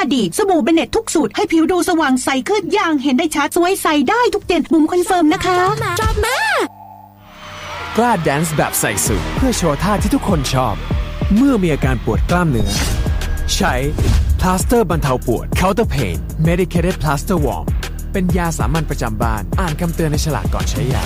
ดีสบู่เบเน็ตทุกสูตรให้ผิวดูสว่างใสขึ้นอย่างเห็นได้ชัดสวยใสได้ทุกเดือนบุ๋มคอนเฟิร์มนะคะชอบมากกล้าแดนซ์แบบใส่สูทเพื่อโชว์ท่าที่ทุกคนชอบเมื่อมีอาการปวดกล้ามเนื้อใช้พลาสเตอร์บรรเทาปวด Counter Pain Medicated Plaster Warm เป็นยาสามัญประจำบ้านอ่านคำเตือนในฉลากก่อนใช้ยา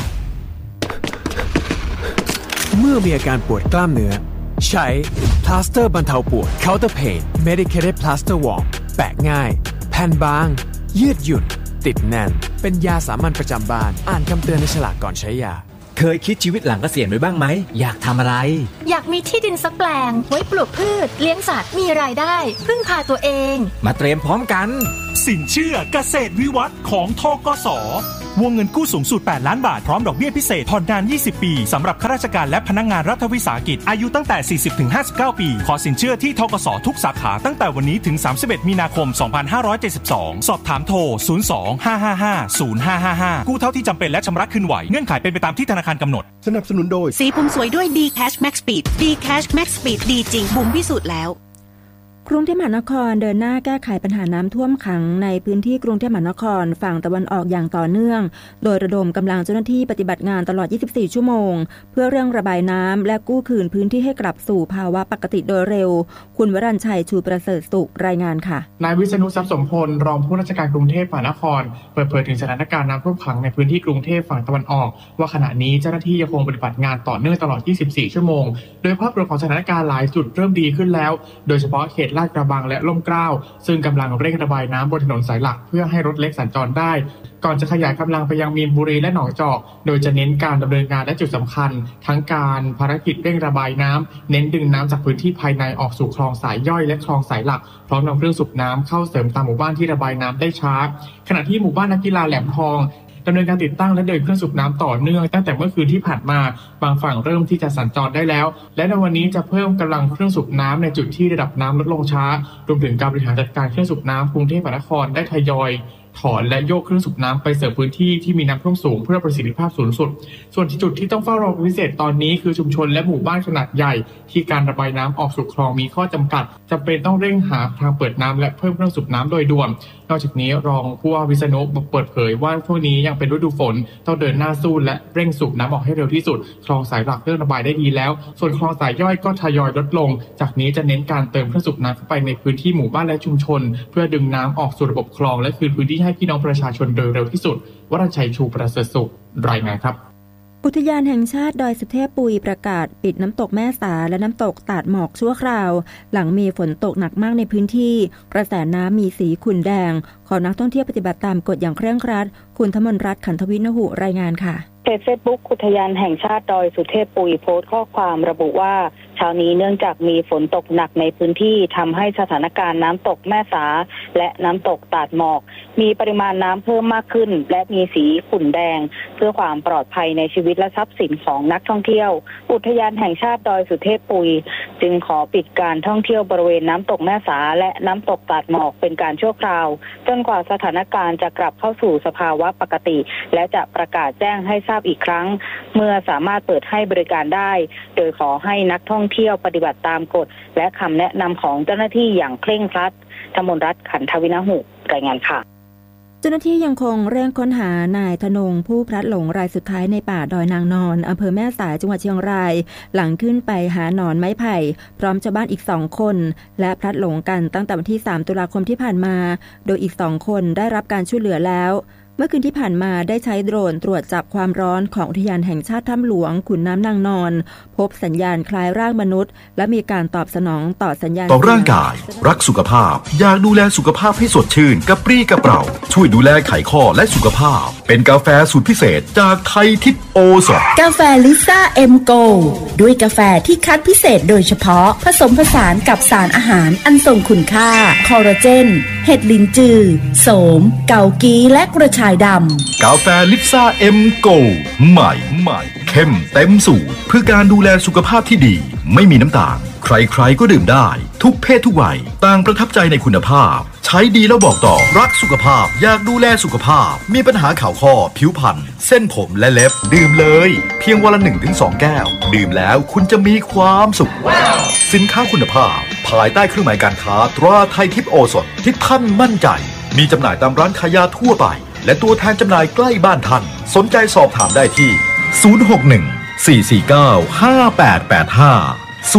เมื่อมีอาการปวดกล้ามเนื้อใช้พลาสเตอร์บรรเทาปวด Counter Pain Medicated Plaster Warm แปะง่ายแผ่นบางยืดหยุ่นติดแน่นเป็นยาสามัญประจำบ้านอ่านคำเตือนในฉลากก่อนใช้ยาเคยคิดชีวิตหลังเกษียณไว้บ้างไหมอยากทำอะไรอยากมีที่ดินสักแปลงไว้ปลูกพืชเลี้ยงสัตว์มีรายได้พึ่งพาตัวเองมาเตรียมพร้อมกันสินเชื่อเกษตรวิวัฒน์ของธกส.วงเงินกู้สูงสุด8ล้านบาทพร้อมดอกเบี้ยพิเศษผ่อนนาน20 ปีสำหรับข้าราชการและพนักงานรัฐวิสาหกิจอายุตั้งแต่ 40-59 ปีขอสินเชื่อที่ธกส.ทุกสาขาตั้งแต่วันนี้ถึง31มีนาคม2572สอบถามโทร02-555-0555กู้เท่าที่จำเป็นและชำระคืนไหวเงื่อนไขเป็นไปตามที่ธนาคารกำหนดสนับสนุนโดยสีผมสวยด้วย D-Cash Max Speed D-Cash Max Speed ดีจริงบุ๋มพิสูจน์แล้วกรุงเทพมหานครเดินหน้าแก้ไขปัญหาน้ำท่วมขังในพื้นที่กรุงเทพมหานครฝั่งตะวันออกอย่างต่อเนื่องโดยระดมกำลังเจ้าหน้าที่ปฏิบัติงานตลอด24ชั่วโมงเพื่อเร่งระบายน้ำและกู้คืนพื้นที่ให้กลับสู่ภาวะปกติโดยเร็วคุณวรัญชัยชูประเสริฐสุขรายงานค่ะนายวิษณุทรัพย์สมพลรองผู้ราชการกรุงเทพมหานครเปิดเผยถึงสถานการณ์น้ำท่วมขังในพื้นที่กรุงเทพฝั่งตะวันออกว่าขณะนี้เจ้าหน้าที่ยังคงปฏิบัติงานต่อเนื่องตลอด24ชั่วโมงโดยภาพรวมของสถานการณ์หลายจุดเริ่มดีขึ้นแล้วโดยเฉพาะเขตลาดกระบังและร่มเกล้าซึ่งกำลังเร่งระบายน้ำบนถนนสายหลักเพื่อให้รถเล็กสัญจรได้ก่อนจะขยายกำลังไปยังมีนบุรีและหนองจอกโดยจะเน้นการดำเนินงานและจุดสำคัญทั้งการภารกิจเร่งระบายน้ำเน้นดึงน้ำจากพื้นที่ภายในออกสู่คลองสายย่อยและคลองสายหลักพร้อมนำเครื่องสูบน้ำเข้าเสริมตามหมู่บ้านที่ระบายน้ำได้ช้าขณะที่หมู่บ้านนักกีฬาแหลมทองดำเนินการติดตั้งและเดินเครื่องสูบน้ำต่อเนื่องตั้งแต่เมื่อคืนที่ผ่านมาบางฝั่งเริ่มที่จะสัญจรได้แล้วและในวันนี้จะเพิ่มกำลังเครื่องสูบน้ำในจุดที่ระดับน้ำลดลงช้ารวมถึงการบริหารจัดการเครื่องสูบน้ำกรุงเทพมหานครได้ทยอยถอนและโยกเครื่องสูบน้ำไปเสริมพื้นที่ที่มีน้ำท่วมสูงเพื่อประสิทธิภาพสูงสุดส่วนที่จุดที่ต้องเฝ้าระวังพิเศษตอนนี้คือชุมชนและหมู่บ้านขนาดใหญ่ที่การระบายน้ำออกสู่คลองมีข้อจำกัดจำเป็นต้องเร่งหาทางเปิดน้ำและเพิ่มเครื่องสูบน้ำโดยด่วนนอกจากนี้รองผู้ว่าวิษณุเปิดเผยว่าช่วงนี้ยังเป็นฤดูฝนต้องเดินหน้าสู้และเร่งสูบน้ำออกให้เร็วที่สุดคลองสายหลักเริ่มระบายได้ดีแล้วส่วนคลองสายย่อยก็ทยอยลดลงจากนี้จะเน้นการเติมเครื่องสูบน้ำเข้าไปในพื้นที่หมู่บ้านและชุมชนเพื่อดึงน้ำออกสู่ระบบคลองและคืนพื้นที่ให้พี่น้องประชาชนโดยเร็วที่สุดวรัญชัยชูประเสริฐสุขรายงานครับอุทยานแห่งชาติดอยสุเทพปุยประกาศปิดน้ำตกแม่สาและน้ำตกตาดหมอกชั่วคราวหลังมีฝนตกหนักมากในพื้นที่กระแสน้ำมีสีขุ่นแดงขอนักท่องเที่ยวปฏิบัติตามกฎอย่างเคร่งครัดคุณธมนรัตน์ขันธวินหุรายงานค่ะเพจ Facebook อุทยานแห่งชาติดอยสุเทพปุยโพสต์ข้อความระบุว่าเช้านี้เนื่องจากมีฝนตกหนักในพื้นที่ทำให้สถานการณ์น้ำตกแม่สาและน้ำตกตาดหมอกมีปริมาณน้ำเพิ่มมากขึ้นและมีสีขุ่นแดงเพื่อความปลอดภัยในชีวิตและทรัพย์สินของนักท่องเที่ยวอุทยานแห่งชาติดอยสุเทพปุยจึงขอปิดการท่องเที่ยวบริเวณน้ำตกแม่สาและน้ำตกตาดหมอกเป็นการชั่วคราวจนกว่าสถานการณ์จะกลับเข้าสู่สภาวะปกติและจะประกาศแจ้งให้ทราบอีกครั้งเมื่อสามารถเปิดให้บริการได้โดยขอให้นักท่องเที่ยวปฏิบัติตามกฎและคำแนะนำของเจ้าหน้าที่อย่างเคร่งครัดธมนรัตน์ขันธวินหุรายงานค่ะเจ้าหน้าที่ยังคงเร่งค้นหานายธนงผู้พลัดหลงรายสุดท้ายในป่าดอยนางนอนอำเภอแม่สายจังหวัดเชียงรายหลังขึ้นไปหาหนอนไม้ไผ่พร้อมชาวบ้านอีก2คนและพลัดหลงกันตั้งแต่วันที่3ตุลาคมที่ผ่านมาโดยอีก2คนได้รับการช่วยเหลือแล้วเมื่อคืนที่ผ่านมาได้ใช้โดรนตรวจจับความร้อนของอุทยานแห่งชาติถ้ำหลวงขุนน้ำนางนอนพบสัญญาณคล้ายร่างมนุษย์และมีการตอบสนองต่อสัญญาณต่อร่างกายรักสุขภาพอยากดูแลสุขภาพให้สดชื่นกับปรี้กระเป๋าช่วยดูแลไขข้อและสุขภาพเป็นกาแฟสูตรพิเศษจากไทยทิพย์โอสถกาแฟลิซ่าเอ็มโกด้วยกาแฟที่คัดพิเศษโดยเฉพาะผสมผสานกับสารอาหารอันทรงคุณค่าคอลลาเจนเห็ดลิ้นจือโสมเกากีและกระชายดำกาแฟลิซ่าเอ็มโกใหม่เข้มเต็มสูตรเพื่อการดูแลสุขภาพที่ดีไม่มีน้ำตาลใครๆก็ดื่มได้ทุกเพศทุกวัยต่างประทับใจในคุณภาพใช้ดีแล้วบอกต่อรักสุขภาพอยากดูแลสุขภาพมีปัญหาข่าวข้อผิวพรรณเส้นผมและเล็บดื่มเลยเพียงวันละ 1-2 แก้วดื่มแล้วคุณจะมีความสุข สินค้าคุณภาพภายใต้เครื่องหมายการค้าตราไทยทิพย์โอสถที่ท่านมั่นใจมีจำหน่ายตามร้านขายยาทั่วไปและตัวแทนจำหน่ายใกล้บ้านท่านสนใจสอบถามได้ที่061-449-5885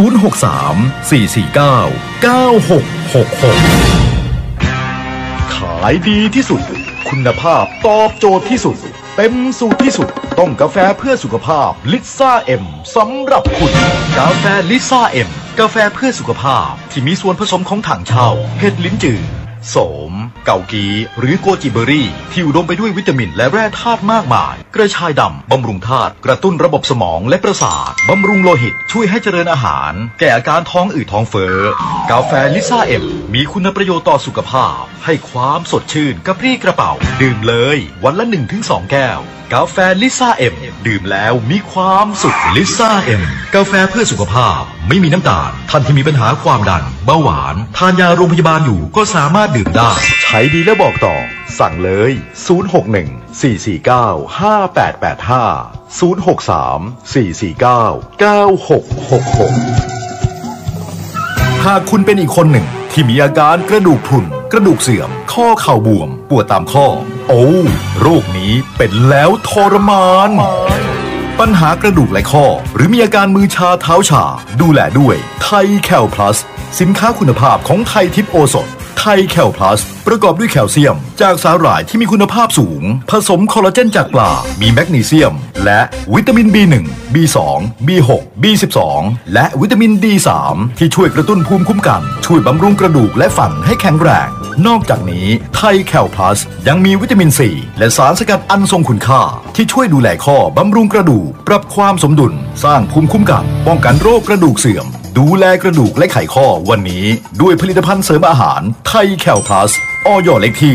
063-449-9666 ขายดีที่สุดคุณภาพตอบโจทย์ที่สุดเต็มสูตรที่สุดต้องกาแฟเพื่อสุขภาพลิซ่าเอ็มสำหรับคุณกาแฟลิซ่าเอ็มกาแฟเพื่อสุขภาพที่มีส่วนผสมของถังเช่าเห็ดลิ้นจือโสมเกากีหรือโกจิเบอรี่ที่อุดมไปด้วยวิตามินและแร่ธาตุมากมายกระชายดำบำรุงธาตุกระตุ้นระบบสมองและประสาทบำรุงโลหิตช่วยให้เจริญอาหารแก้อาการท้องอืดท้องเฟ้อกาแฟลิซ่าเอ็มมีคุณประโยชน์ต่อสุขภาพให้ความสดชื่นกระปรี้กระเป๋าดื่มเลยวันละ 1-2 แก้วกาแฟลิซ่าเอ็มดื่มแล้วมีความสุขลิซ่าเอ็มกาแฟเพื่อสุขภาพไม่มีน้ำตาลท่านที่มีปัญหาความดันเบาหวานทานยาโรงพยาบาลอยู่ก็สามารถดื่มได้ใช้ดีแล้วบอกต่อสั่งเลย061-449-5885 063-449-9666หากคุณเป็นอีกคนหนึ่งที่มีอาการกระดูกพรุนกระดูกเสื่อมข้อเข่าบวมปวดตามข้อโรคนี้เป็นแล้วทรมานปัญหากระดูกและข้อหรือมีอาการมือชาเท้าชาดูแลด้วยไทยแคลพลัสสินค้าคุณภาพของไทยทิพย์โอสถไทยแคลพลัสประกอบด้วยแคลเซียมจากสาหร่ายที่มีคุณภาพสูงผสมคอลลาเจนจากปลามีแมกนีเซียมและวิตามิน B1 B2 B6 B12 และวิตามิน D3 ที่ช่วยกระตุ้นภูมิคุ้มกันช่วยบำรุงกระดูกและฟันให้แข็งแรงนอกจากนี้ไทยแคลพลัสยังมีวิตามิน C และสารสกัดอันทรงคุณค่าที่ช่วยดูแลข้อบำรุงกระดูกปรับความสมดุลสร้างภูมิคุ้มกันป้องกันโรคกระดูกเสื่อมดูแลกระดูกและไขข้อวันนี้ด้วยผลิตภัณฑ์เสริมอาหารไทยแคลพลัสอย.เลขที่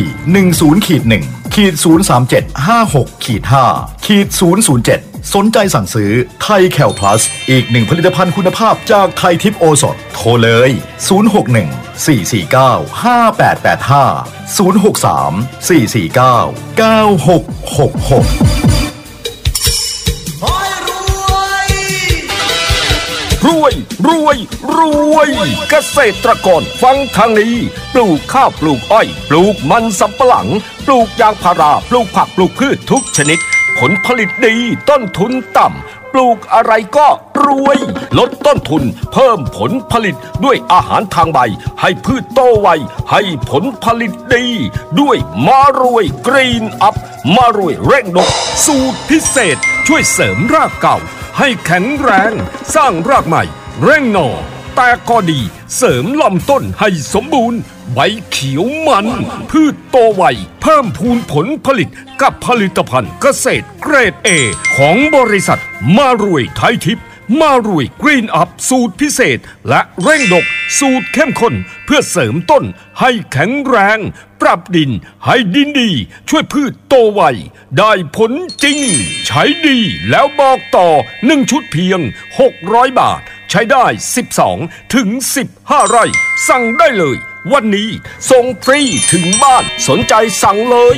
10-1-03756-5-007 สนใจสั่งซื้อไทยแคลพลัสอีกหนึ่งผลิตภัณฑ์คุณภาพจากไทยทิพย์โอสถโทรเลย061-449-5885 063-449-9666 รวยเกษตรกรฟังทางนี้ปลูกข้าวปลูกอ้อยปลูกมันสำปะหลังปลูกยางพาราปลูกผักปลูกพืชทุกชนิดผลผลิตดีต้นทุนต่ำปลูกอะไรก็รวยลดต้นทุนเพิ่มผลผลิตด้วยอาหารทางใบให้พืชโตไวให้ผลผลิตดีด้วยมารวยกรีนอัพมารวยเร่งดกสูตรพิเศษช่วยเสริมรากเก่าให้แข็งแรงสร้างรากใหม่เร่งหน่อแตกก็ดีเสริมลำต้นให้สมบูรณ์ใบเขียวมันพืชโตไวเพิ่มพูนผลผลิตกับผลิตภัณฑ์เกษตรเกรด A ของบริษัทมารวยไทยทิพย์มารวยกรีนอัพสูตรพิเศษและเร่งดกสูตรเข้มข้นเพื่อเสริมต้นให้แข็งแรงปรับดินให้ดินดีช่วยพืชโตไวได้ผลจริงใช้ดีแล้วบอกต่อ1ชุดเพียง600 บาทใช้ได้12 ถึง 15 ไร่สั่งได้เลยวันนี้ส่งฟรีถึงบ้านสนใจสั่งเลย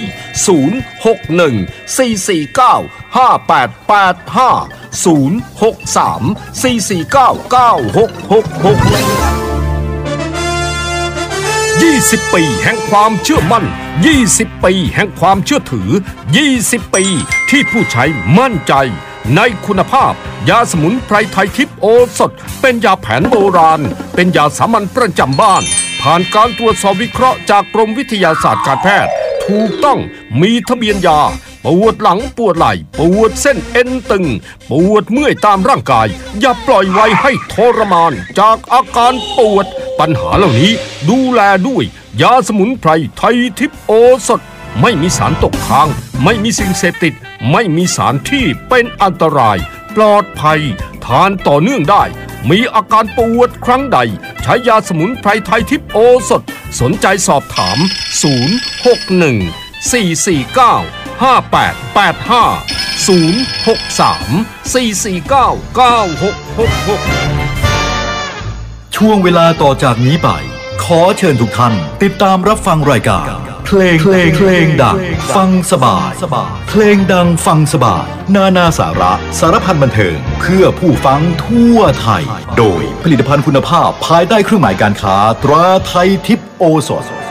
061-449-5885-063-449-9666 20 ปีแห่งความเชื่อมั่น20 ปีแห่งความเชื่อถือ20 ปีที่ผู้ใช้มั่นใจในคุณภาพยาสมุนไพรไทยทิพย์โอสถเป็นยาแผนโบราณเป็นยาสามัญประจำบ้านผ่านการตรวจสอบวิเคราะห์จากกรมวิทยาศาสตร์การแพทย์ถูกต้องมีทะเบียนยาปวดหลังปวดไหล่ปวดเส้นเอ็นตึงปวดเมื่อยตามร่างกายอย่าปล่อยไว้ให้ทรมานจากอาการปวดปัญหาเหล่านี้ดูแลด้วยยาสมุนไพรไทยทิพย์โอสถไม่มีสารตกค้างไม่มีสิ่งเสพติดไม่มีสารที่เป็นอันตรายปลอดภัยทานต่อเนื่องได้มีอาการปวดครั้งใดใช้ยาสมุนไพรไทยทิพย์โอสถสนใจสอบถาม061-449-5885 ช่วงเวลาต่อจากนี้ไปขอเชิญทุกท่านติดตามรับฟังรายการเพลงดังฟังสบายเพลงดังฟังสบายนาสาระสารพันบันเทิงเพื่อผู้ฟังทั่วไทยโดยผลิตภัณฑ์คุณภาพภายใต้เครื่องหมายการค้าตราไทยทิพย์โอสถ